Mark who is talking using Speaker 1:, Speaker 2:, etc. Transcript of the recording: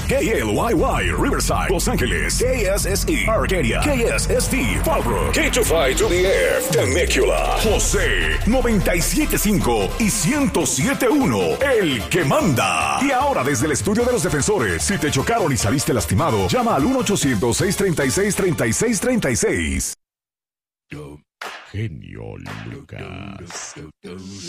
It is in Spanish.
Speaker 1: KLYY, Riverside, Los Ángeles, KSSE, Arcadia, KSST, Fallbrook, K252DF, Temecula, José, 97.5 y 107.1, el que manda. Y ahora desde el estudio de los defensores, si te chocaron y saliste lastimado, llama al 1-800-636-3636.
Speaker 2: Genio Lucas.